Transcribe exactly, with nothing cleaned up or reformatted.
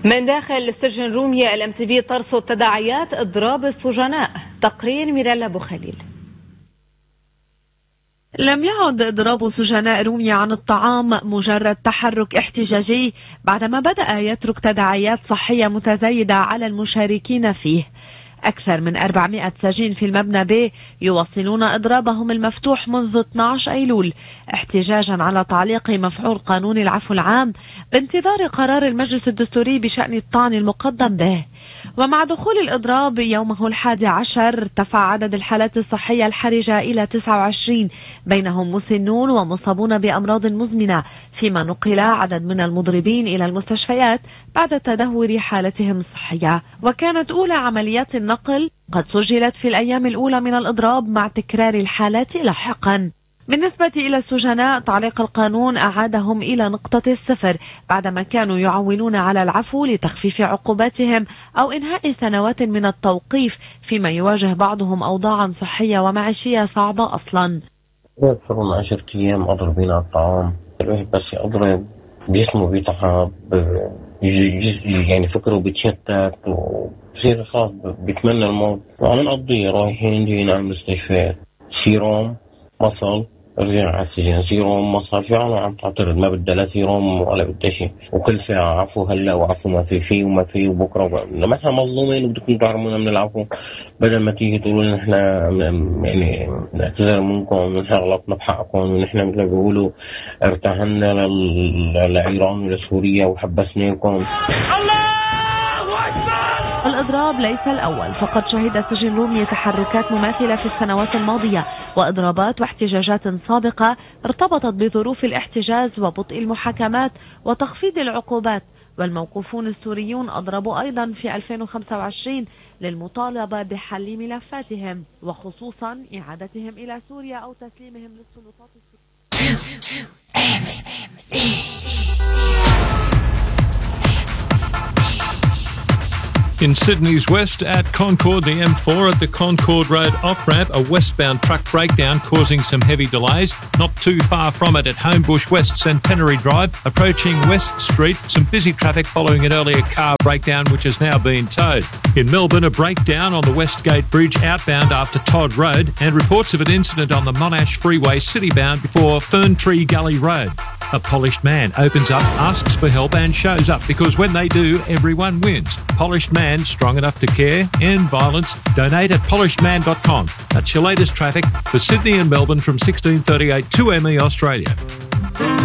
من داخل سجن رومية الام تي في ترصد تداعيات اضراب السجناء. تقرير ميرالا ابو خليل. لم يعد اضراب سجناء رومية عن الطعام مجرد تحرك احتجاجي بعدما بدأ يترك تداعيات صحية متزايدة على المشاركين فيه. أكثر من أربعمائة سجين في المبنى ب يواصلون إضرابهم المفتوح منذ اثني عشر أيلول احتجاجا على تعليق مفعول قانون العفو العام بانتظار قرار المجلس الدستوري بشأن الطعن المقدم به. ومع دخول الإضراب يومه الحادي عشر ارتفع عدد الحالات الصحية الحرجة إلى تسعة وعشرين، بينهم مسنون ومصابون بأمراض مزمنة، فيما نقل عدد من المضربين إلى المستشفيات بعد تدهور حالتهم الصحية. وكانت أولى عمليات النقل قد سجلت في الأيام الأولى من الإضراب مع تكرار الحالات لاحقا. بالنسبة إلى السجناء تعليق القانون أعادهم إلى نقطة الصفر بعدما كانوا يعولون على العفو لتخفيف عقوباتهم أو إنهاء سنوات من التوقيف، فيما يواجه بعضهم أوضاعا صحية ومعيشية صعبة أصلا. صاروا عشرة أيام أضربين على الطعام، الواحد بس يضرب جسمه بيتعب، يعني فكره بيتشتت وبصير خلاص بيتمنى الموت. وعم نقضي رايحين جينا على المستشفيات، سيروم مصل رجع على السجن، سيروم مصل، في عالم عم تعترض ما بدها لا سيروم ولا بدها شيء، وكل ساعة عفو هلا وعفو ما في فيه وما في وبكره مثلا مظلومين وبدكم تعرمونا من العفو، بدل ما تيجي تقولوا نحن يعني نعتذر منكم نحن غلطنا بحقكم ونحن مثل ما بيقولوا ارتهنا لإيران ولسوريا وحبسناكم. الإضراب ليس الأول، فقد شهد سجن رومية تحركات مماثلة في السنوات الماضية وإضرابات واحتجاجات سابقة ارتبطت بظروف الاحتجاز وبطء المحاكمات وتخفيض العقوبات. والموقوفون السوريون أضربوا أيضا في ألفين وخمسة وعشرين للمطالبة بحل ملفاتهم وخصوصا إعادتهم إلى سوريا أو تسليمهم للسلطات السورية. In Sydney's west at Concord, the M four at the Concord Road off-ramp, a westbound truck breakdown causing some heavy delays. Not too far from it at Homebush West Centenary Drive, approaching West Street, some busy traffic following an earlier car breakdown which has now been towed. In Melbourne, a breakdown on the Westgate Bridge outbound after Todd Road, and reports of an incident on the Monash Freeway citybound before Ferntree Gully Road. A polished man opens up, asks for help and shows up because when they do, everyone wins. Polished Man, strong enough to care, end violence. Donate at polished man dot com. That's your latest traffic for Sydney and Melbourne from sixteen thirty-eight two M E Australia.